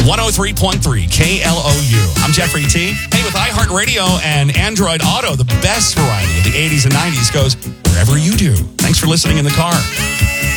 103.3 KLOU. I'm Jeffrey T. Hey, with iHeartRadio and Android Auto, the best variety of the 80s and 90s goes wherever you do. Thanks for listening in the car.